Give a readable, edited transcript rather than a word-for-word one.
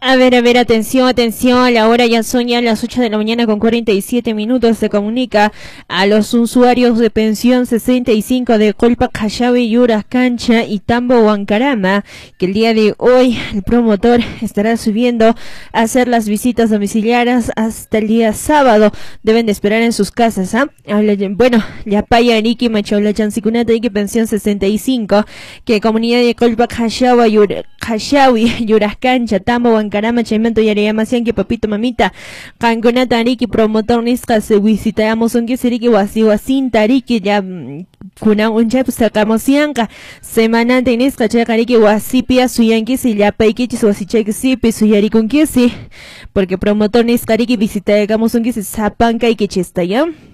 A ver, atención, la hora ya son ya las 8 de la mañana con 47 minutos. Se comunica a los usuarios de pensión 65 de Colpa, Cachawi, Yuras, Cancha y Tambo, Huancarama, que el día de hoy el promotor estará subiendo a hacer las visitas domiciliarias hasta el día sábado. Deben de esperar en sus casas, Bueno, Yapaya, Ariki, Machola, Chancicunata, Iki, pensión 65, que comunidad de Colpa, Cachawi, Yuras, Cancha, Tambo, Huancarama, Chaimento y Areyama Sianki, papito, mamita, Canconata, Ariki, promotor Nisca, se visitamos un que seriki, wasiwasin, Tariki, ya, kuna un chap, sacamos Sianca, semanante Nisca, Chacariki, wasipia, suyanki, si ya paikichi, wasichaki, sipi, suyarikun kisi, porque promotor Nisca, Ariki, visitamos un que se zapanca y que chista, ya.